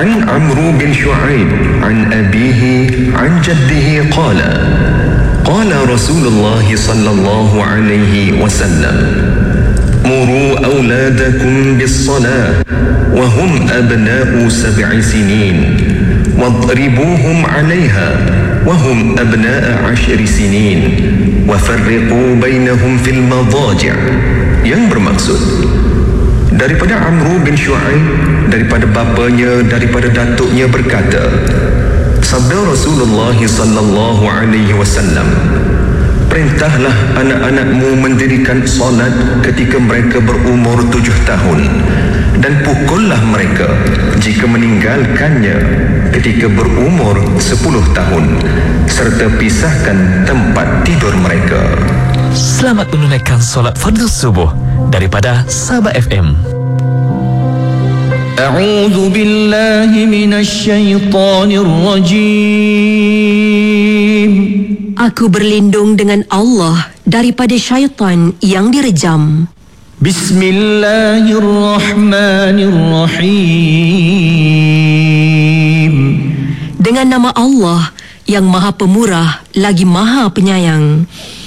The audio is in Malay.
عن عمرو بن شعيب عن أبيه عن جده قال رسول الله صلى الله عليه وسلم مروا أولادكم بالصلاة وهم أبناء 7 سنين واضربوهم عليها وهم أبناء 10 سنين وفرقوا بينهم في المضاجع. Yang bermaksud daripada Amru bin Shu'aib, daripada bapanya, daripada datuknya berkata, sabda Rasulullah sallallahu alaihi wasallam, perintahlah anak-anakmu mendirikan solat ketika mereka berumur 7 tahun dan pukullah mereka jika meninggalkannya ketika berumur 10 tahun serta pisahkan tempat tidur mereka. Selamat menunaikan solat fardu subuh daripada Sabah FM. A'udzu billahi minasy syaithanir rajim. Aku berlindung dengan Allah daripada syaitan yang direjam. Bismillahirrahmanirrahim. Dengan nama Allah yang Maha Pemurah lagi Maha Penyayang.